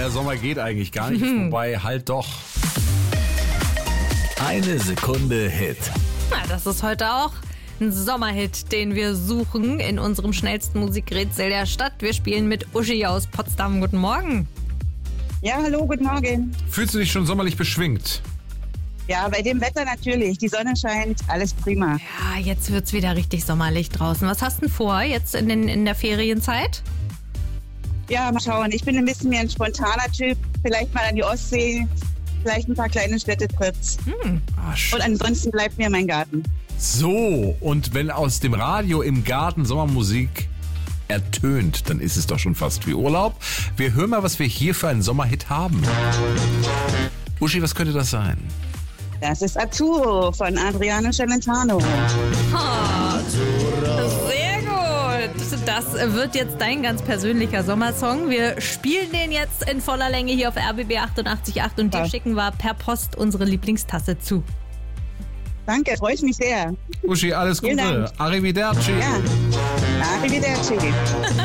mehr Sommer geht eigentlich gar nicht. Wobei, halt doch. Eine Sekunde Hit. Na, das ist heute auch ein Sommerhit, den wir suchen in unserem schnellsten Musikrätsel der Stadt. Wir spielen mit Uschi aus Potsdam. Guten Morgen. Ja, hallo, guten Morgen. Fühlst du dich schon sommerlich beschwingt? Ja, bei dem Wetter natürlich. Die Sonne scheint, alles prima. Ja, jetzt wird's wieder richtig sommerlich draußen. Was hast du denn vor jetzt in der Ferienzeit? Ja, mal schauen. Ich bin ein bisschen mehr ein spontaner Typ. Vielleicht mal an die Ostsee, vielleicht ein paar kleine Städtetrips. Und ansonsten bleibt mir mein Garten. So, und wenn aus dem Radio im Garten Sommermusik ertönt, dann ist es doch schon fast wie Urlaub. Wir hören mal, was wir hier für einen Sommerhit haben. Uschi, was könnte das sein? Das ist Azzurro von Adriano Celentano. Sehr gut. Das wird jetzt dein ganz persönlicher Sommersong. Wir spielen den jetzt in voller Länge hier auf RBB 88.8 und dir schicken wir per Post unsere Lieblingstasse zu. Danke, freue ich mich sehr. Uschi, alles Vielen Gute. Dank. Arrivederci. Ja, arrivederci.